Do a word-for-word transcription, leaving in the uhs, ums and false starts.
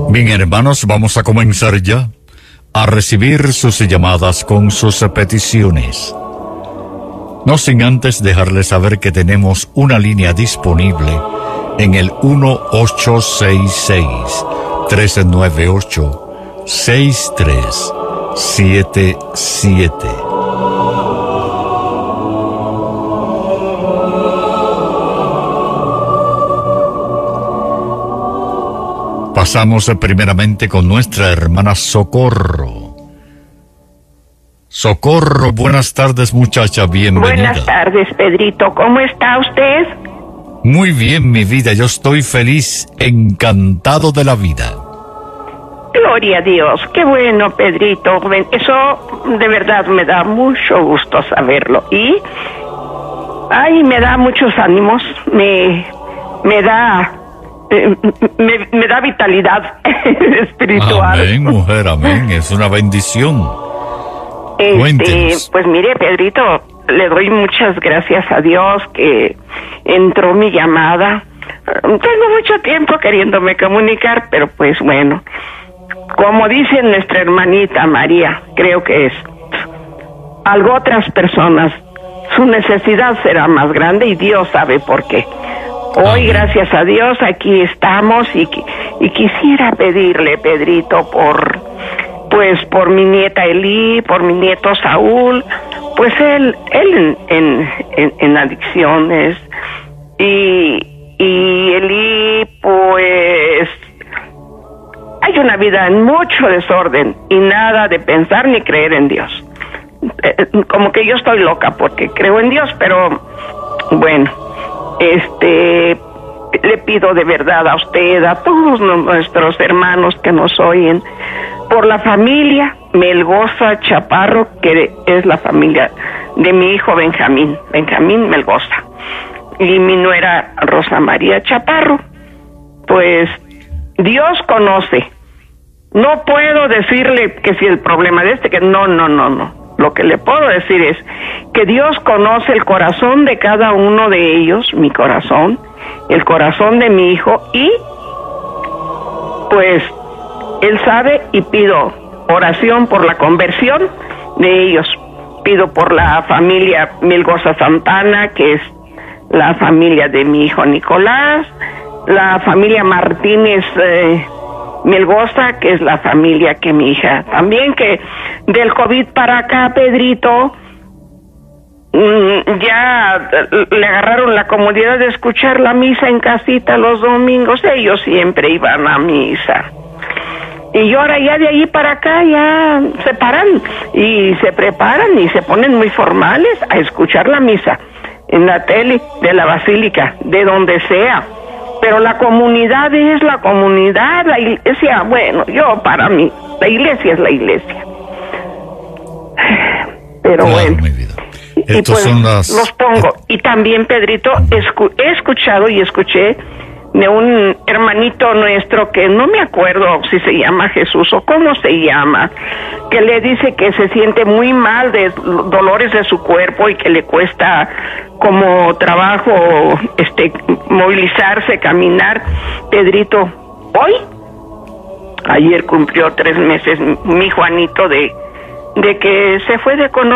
Bien, hermanos, vamos a comenzar ya a recibir sus llamadas con sus peticiones. No sin antes dejarles saber que tenemos una línea disponible en el uno ocho seis seis, tres nueve ocho, seis tres siete siete. Pasamos primeramente con nuestra hermana Socorro. Socorro, buenas tardes, muchacha, bienvenida. Buenas tardes, Pedrito, ¿cómo está usted? Muy bien, mi vida, yo estoy feliz, encantado de la vida. Gloria a Dios, qué bueno, Pedrito, eso de verdad me da mucho gusto saberlo. Y, ay, me da muchos ánimos, me, me da... Me, me da vitalidad espiritual. Amén, mujer, amén. Es una bendición. Este, Cuéntenos. Pues mire, Pedrito, le doy muchas gracias a Dios que entró mi llamada. Tengo mucho tiempo queriéndome comunicar, pero pues bueno, como dice nuestra hermanita María, creo que es algo otras personas, su necesidad será más grande y Dios sabe por qué. Hoy, gracias a Dios, aquí estamos y, y quisiera pedirle, Pedrito, por, pues, por mi nieta Elí, por mi nieto Saúl, pues él, él en, en, en, en adicciones, y, y Elí, pues, hay una vida en mucho desorden y nada de pensar ni creer en Dios. Eh, como que yo estoy loca porque creo en Dios, pero, bueno... Este, le pido de verdad a usted, a todos nuestros hermanos que nos oyen, por la familia Melgoza Chaparro, que es la familia de mi hijo Benjamín, Benjamín Melgoza, y mi nuera Rosa María Chaparro. Pues Dios conoce. No puedo decirle que si el problema de este, que no, no, no, no. Lo que le puedo decir es que Dios conoce el corazón de cada uno de ellos, mi corazón, el corazón de mi hijo, y pues Él sabe, y pido oración por la conversión de ellos. Pido por la familia Melgoza Santana, que es la familia de mi hijo Nicolás, la familia Martínez eh, Melgoza, que es la familia que mi hija también, que del COVID para acá, Pedrito, ya le agarraron la comodidad de escuchar la misa en casita los domingos. Ellos siempre iban a misa. Y ahora ya de ahí para acá ya se paran y se preparan y se ponen muy formales a escuchar la misa en la tele de la basílica, de donde sea. Pero la comunidad es la comunidad, la iglesia, bueno, yo para mí, la iglesia es la iglesia. Pero claro, bueno, mi vida. y Estos pues son las... los pongo. Y también, Pedrito, escu he escuchado y escuché de un hermanito nuestro que no me acuerdo si se llama Jesús o cómo se llama, que le dice que se siente muy mal de dolores de su cuerpo y que le cuesta como trabajo este movilizarse, caminar. Pedrito, hoy, ayer cumplió tres meses mi Juanito de, de que se fue de conocer